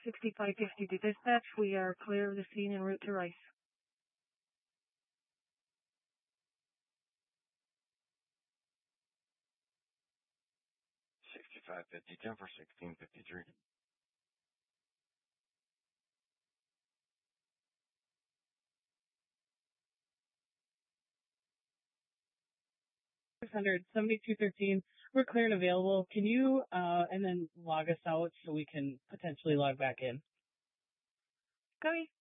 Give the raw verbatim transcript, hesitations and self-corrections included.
sixty-five fifty to dispatch. We are clear of the scene en route to Rice. sixty-five fifty, ten for sixteen fifty-three. six hundred, seventy-two thirteen. We're clear and available. Can you, uh, and then log us out so we can potentially log back in? Copy.